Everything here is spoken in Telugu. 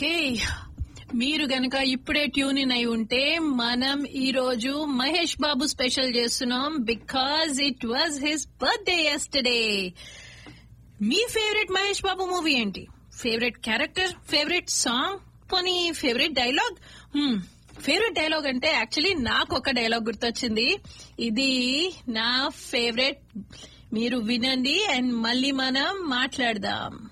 ఓకే, మీరు గనక ఇప్పుడే ట్యూన్ ఇన్ అయి ఉంటే మనం ఈ రోజు మహేష్ బాబు స్పెషల్ చేస్తున్నాం because it was his birthday yesterday. Me favourite Mahesh Babu movie ఏంటి? ఫేవరెట్ క్యారెక్టర్, ఫేవరెట్ సాంగ్, పోనీ ఫేవరెట్ డైలాగ్? ఫేవరెట్ డైలాగ్ అంటే యాక్చువల్లీ నాకు ఒక డైలాగ్ గుర్తొచ్చింది. ఇది నా ఫేవరెట్. మీరు వినండి అండ్ మళ్ళీ మనం మాట్లాడదాం.